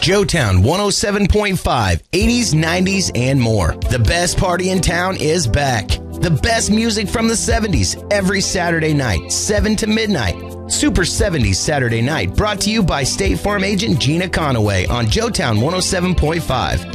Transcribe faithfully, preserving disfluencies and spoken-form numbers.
Joetown one oh seven point five, eighties, nineties, and more. The best party in town is back. The best music from the seventies every Saturday night, seven to midnight. Super seventies Saturday Night, brought to you by State Farm agent Gina Conaway on Joetown one oh seven point five.